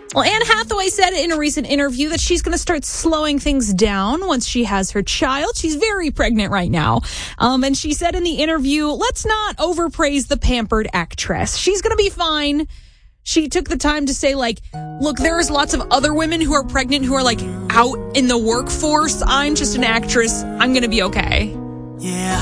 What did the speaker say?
Well, Anne Hathaway said in a recent interview that she's going to start slowing things down once she has her child. She's very pregnant right now. And she said in the interview, let's not overpraise the pampered actress. She's going to be fine. She took the time to say, like, look, there's lots of other women who are pregnant who are, like, out in the workforce. I'm just an actress. I'm going to be okay. Yeah.